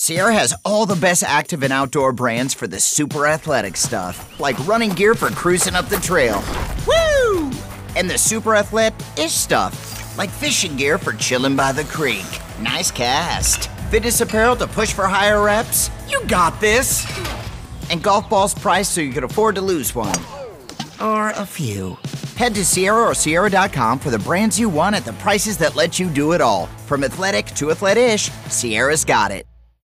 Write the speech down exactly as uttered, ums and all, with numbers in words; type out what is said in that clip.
Sierra has all the best active and outdoor brands for the super athletic stuff, like running gear for cruising up the trail. Woo! And the super athlete-ish stuff, like fishing gear for chilling by the creek. Nice cast. Fitness apparel to push for higher reps. You got this. And golf balls priced so you can afford to lose one. Or a few. Head to Sierra or Sierra dot com for the brands you want at the prices that let you do it all. From athletic to athlete-ish, Sierra's got it.